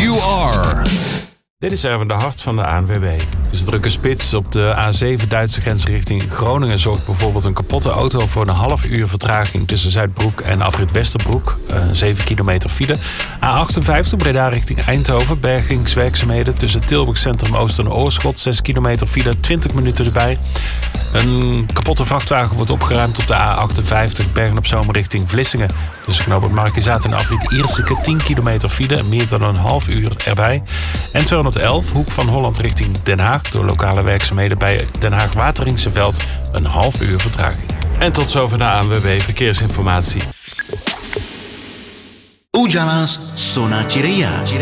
You Are. Dit is Erwin de Hart van de ANWB. Dus een drukke spits op de A7 Duitse grens richting Groningen zorgt bijvoorbeeld een kapotte auto voor een half uur vertraging tussen Zuidbroek en afrit Westerbroek. 7 kilometer file. A58 Breda richting Eindhoven. Bergingswerkzaamheden tussen Tilburg Centrum Oost en Oorschot. 6 kilometer file, 20 minuten erbij. Een kapotte vrachtwagen wordt opgeruimd op de A58 Bergen op Zoom richting Vlissingen. Tussen knooppunt Markizaat en afrit Ierseke 10 kilometer file, meer dan een half uur erbij. En 211 Hoek van Holland richting Den Haag. Door lokale werkzaamheden bij Den Haag Wateringse Veld een half uur vertraging. En tot zover de ANWB Verkeersinformatie. Ujala's Zona Cireia.